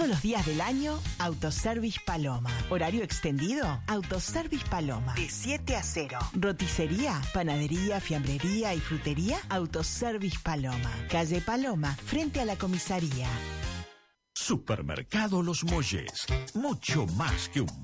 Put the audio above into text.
Todos los días del año, Autoservice Paloma. Horario extendido, Autoservice Paloma. De 7 a 0. Roticería, panadería, fiambrería y frutería, Autoservice Paloma. Calle Paloma, frente a la comisaría. Supermercado Los Molles. Mucho más que un